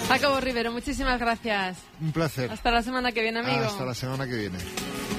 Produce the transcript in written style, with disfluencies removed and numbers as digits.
Jacobo Rivero, muchísimas gracias. Un placer. Hasta la semana que viene, amigo. Hasta la semana que viene.